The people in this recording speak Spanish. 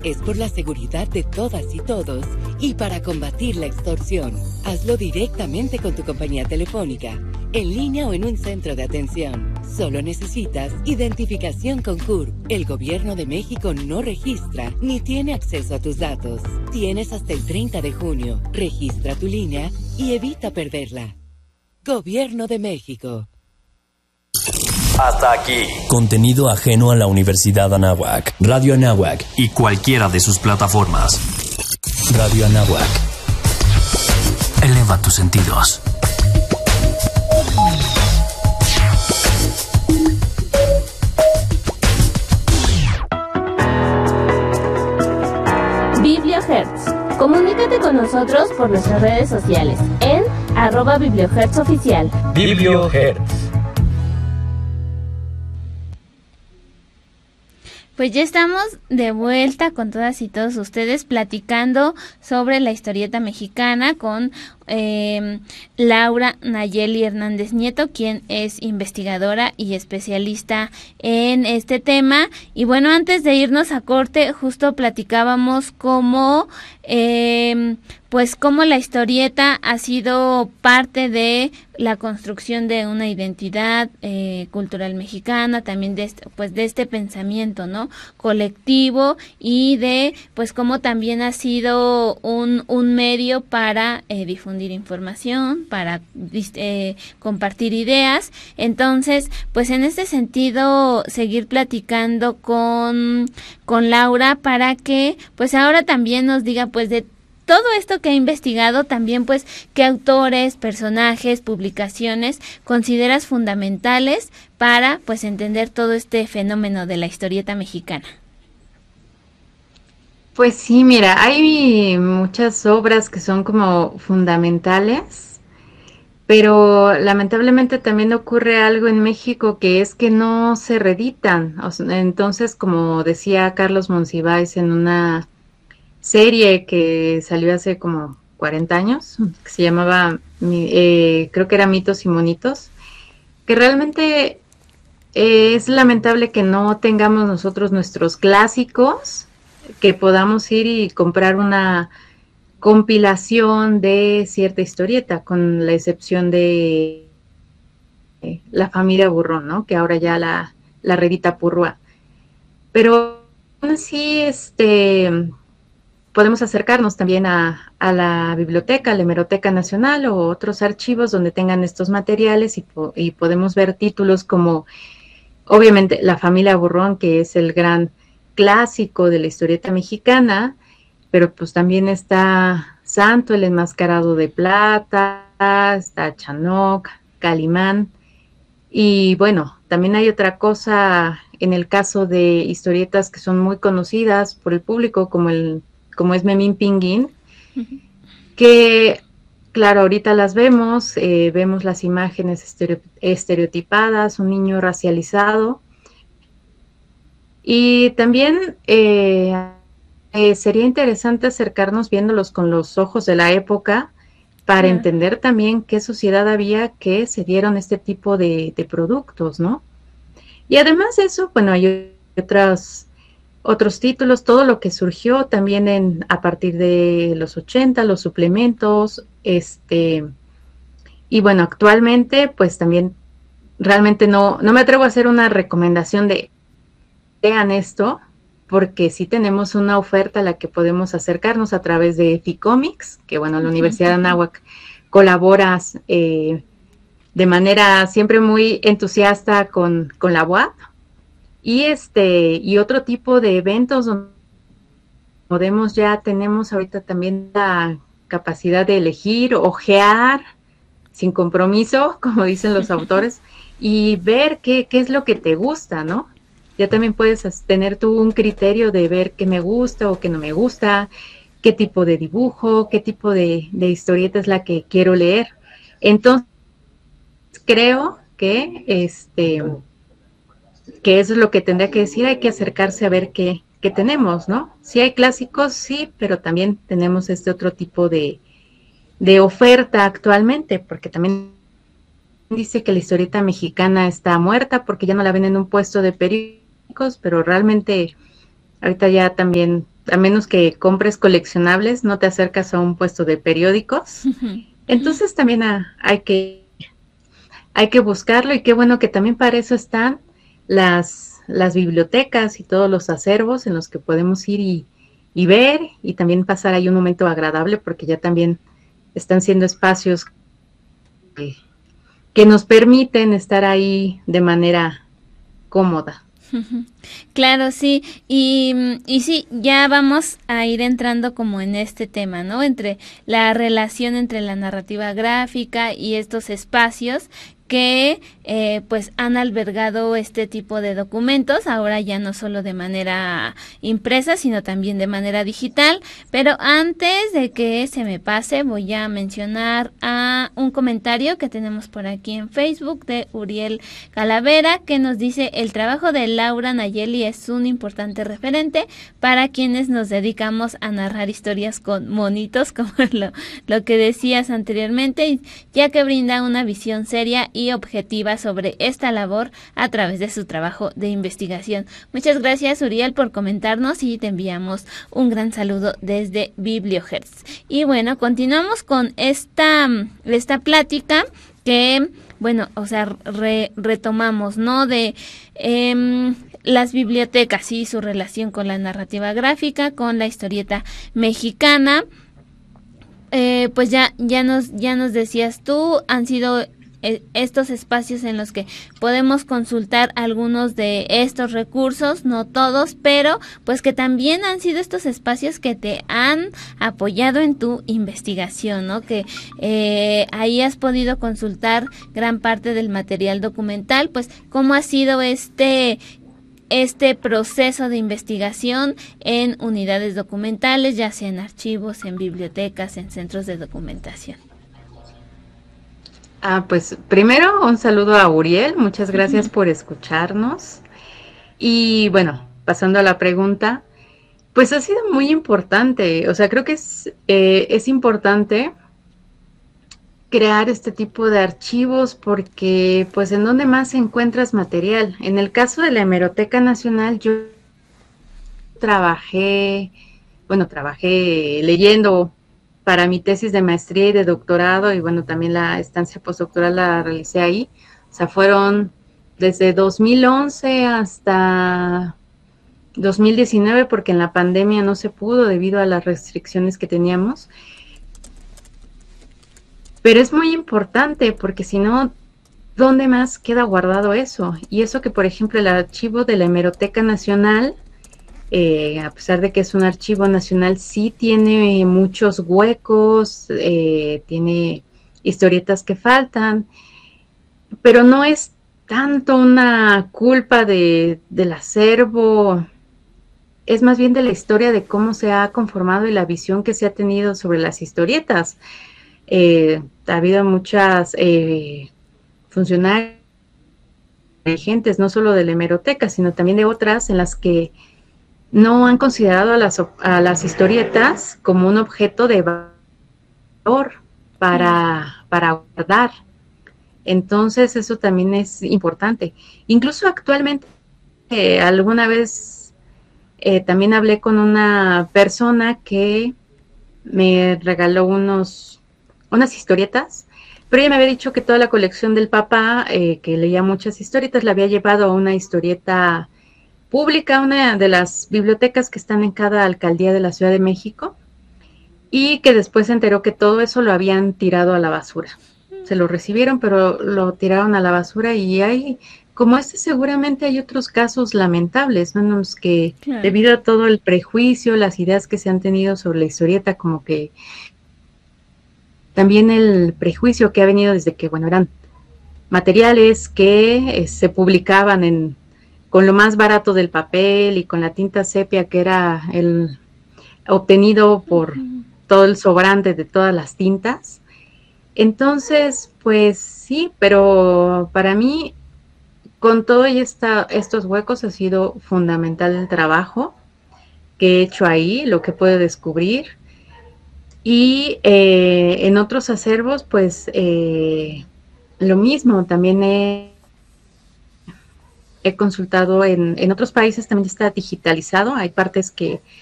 Es por la seguridad de todas y todos y para combatir la extorsión. Hazlo directamente con tu compañía telefónica, en línea o en un centro de atención. Solo necesitas identificación con CURP. El Gobierno de México no registra ni tiene acceso a tus datos. Tienes hasta el 30 de junio. Registra tu línea y evita perderla. Gobierno de México. Hasta aquí. Contenido ajeno a la Universidad Anáhuac, Radio Anáhuac y cualquiera de sus plataformas. Radio Anáhuac. Eleva tus sentidos. BiblioHertz. Comunícate con nosotros por nuestras redes sociales en @BiblioHertzOficial. BiblioHertz. Pues ya estamos de vuelta con todas y todos ustedes platicando sobre la historieta mexicana con Laura Nayeli Hernández Nieto, quien es investigadora y especialista en este tema. Y bueno, antes de irnos a corte, justo platicábamos cómo pues cómo la historieta ha sido parte de la construcción de una identidad cultural mexicana, también de este pensamiento, ¿no?, colectivo, y de pues cómo también ha sido un medio para difundir información, para compartir ideas. Entonces, pues en este sentido, seguir platicando con Laura para que pues ahora también nos diga pues de todo esto que ha investigado, también pues qué autores, personajes, publicaciones consideras fundamentales para pues entender todo este fenómeno de la historieta mexicana. Pues sí, mira, hay muchas obras que son como fundamentales, pero lamentablemente también ocurre algo en México, que es que no se reeditan. O sea, entonces, como decía Carlos Monsiváis en una serie que salió hace como 40 años, que se llamaba, creo que era Mitos y Monitos, que realmente es lamentable que no tengamos nosotros nuestros clásicos, que podamos ir y comprar una compilación de cierta historieta, con la excepción de La Familia Burrón, ¿no?, que ahora ya la reedita Purrúa. Pero sí, podemos acercarnos también a la biblioteca, a la Hemeroteca Nacional o otros archivos donde tengan estos materiales y podemos ver títulos como, obviamente, La Familia Burrón, que es el gran clásico de la historieta mexicana, pero pues también está Santo, el enmascarado de plata, está Chanoc, Calimán, y bueno, también hay otra cosa en el caso de historietas que son muy conocidas por el público, como es Memín Pinguín, que claro, ahorita las vemos las imágenes estereotipadas, un niño racializado, y también sería interesante acercarnos viéndolos con los ojos de la época para entender también qué sociedad había que se dieron este tipo de productos, ¿no? Y además de eso, bueno, hay otros títulos, todo lo que surgió también a partir de los 80, los suplementos, y bueno, actualmente pues también realmente no me atrevo a hacer una recomendación de vean esto, porque sí tenemos una oferta a la que podemos acercarnos a través de Ficomics, que bueno, la Universidad de Anáhuac colabora de manera siempre muy entusiasta con la UAP, y otro tipo de eventos donde tenemos ahorita también la capacidad de elegir, ojear, sin compromiso, como dicen los autores, y ver qué es lo que te gusta, ¿no? Ya también puedes tener tú un criterio de ver qué me gusta o qué no me gusta, qué tipo de dibujo, qué tipo de historieta es la que quiero leer. Entonces, creo que eso es lo que tendría que decir, hay que acercarse a ver qué tenemos, ¿no? Sí hay clásicos, sí, pero también tenemos otro tipo de oferta actualmente, porque también dice que la historieta mexicana está muerta porque ya no la ven en un puesto de periódicos, pero realmente ahorita ya también a menos que compres coleccionables, no te acercas a un puesto de periódicos. Entonces también hay que buscarlo, y qué bueno que también para eso están las bibliotecas y todos los acervos en los que podemos ir y ver, y también pasar ahí un momento agradable, porque ya también están siendo espacios que nos permiten estar ahí de manera cómoda. Claro, sí, y sí, ya vamos a ir entrando como en este tema, ¿no? Entre la relación entre la narrativa gráfica y estos espacios que pues han albergado este tipo de documentos, ahora ya no solo de manera impresa, sino también de manera digital. Pero antes de que se me pase, voy a mencionar a un comentario que tenemos por aquí en Facebook de Uriel Calavera, que nos dice: el trabajo de Laura Nayeli es un importante referente para quienes nos dedicamos a narrar historias con monitos, como lo que decías anteriormente, ya que brinda una visión seria y objetiva sobre esta labor a través de su trabajo de investigación. Muchas gracias, Uriel, por comentarnos, y te enviamos un gran saludo desde BiblioHertz. Y bueno, continuamos con esta plática que, bueno, o sea, retomamos, ¿no? De las bibliotecas y su relación con la narrativa gráfica, con la historieta mexicana. Pues ya nos decías tú, han sido estos espacios en los que podemos consultar algunos de estos recursos, no todos, pero pues que también han sido estos espacios que te han apoyado en tu investigación, ¿no? Que ahí has podido consultar gran parte del material documental. Pues, ¿cómo ha sido este proceso de investigación en unidades documentales, ya sea en archivos, en bibliotecas, en centros de documentación? Pues primero un saludo a Uriel, muchas gracias por escucharnos. Y bueno, pasando a la pregunta, pues ha sido muy importante, o sea, creo que es importante crear este tipo de archivos, porque pues en donde más encuentras material. En el caso de la Hemeroteca Nacional, yo trabajé leyendo para mi tesis de maestría y de doctorado, y bueno, también la estancia postdoctoral la realicé ahí. O sea, fueron desde 2011 hasta 2019, porque en la pandemia no se pudo debido a las restricciones que teníamos. Pero es muy importante, porque si no, ¿dónde más queda guardado eso? Y eso que, por ejemplo, el archivo de la Hemeroteca Nacional, a pesar de que es un archivo nacional, sí tiene muchos huecos, tiene historietas que faltan, pero no es tanto una culpa del acervo, es más bien de la historia de cómo se ha conformado y la visión que se ha tenido sobre las historietas. Ha habido muchas funcionarios dirigentes, no solo de la Hemeroteca, sino también de otras, en las que no han considerado a las historietas como un objeto de valor para guardar. Entonces eso también es importante. Incluso actualmente, alguna vez también hablé con una persona que me regaló unas historietas, pero ella me había dicho que toda la colección del papá, que leía muchas historietas, la había llevado a una historieta pública, una de las bibliotecas que están en cada alcaldía de la Ciudad de México, y que después se enteró que todo eso lo habían tirado a la basura. Se lo recibieron, pero lo tiraron a la basura, y hay, como seguramente hay otros casos lamentables, ¿no? En los que claro, debido a todo el prejuicio, las ideas que se han tenido sobre la historieta, como que también el prejuicio que ha venido desde que, bueno, eran materiales que se publicaban con lo más barato del papel y con la tinta sepia, que era el obtenido por todo el sobrante de todas las tintas. Entonces, pues sí, pero para mí, con todo y estos huecos, ha sido fundamental el trabajo que he hecho ahí, lo que puedo descubrir. Y en otros acervos, pues lo mismo, también he consultado en otros países, también está digitalizado, hay partes que